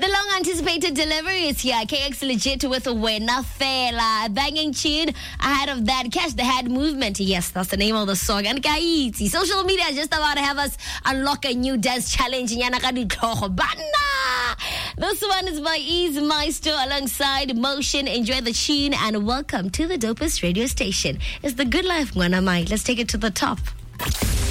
The long-anticipated delivery is here. KX Legit with Wena Fela. Banging tune. Ahead of that, Catch the Head Movement. Yes, that's the name of the song. And Kaiti. Social media is just about to have us unlock a new dance challenge. This one is by Ease Maestro alongside Motion. Enjoy the tune and welcome to the dopest radio station. It's the Good Life, Mwana Mai. Let's take it to the top.